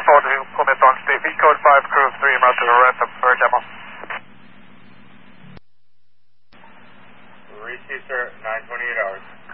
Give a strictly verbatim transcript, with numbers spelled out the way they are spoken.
four two, Plymouth on state, V code five, crew three, route to arrest up for demo. Receive, sir, nine twenty-eight hours.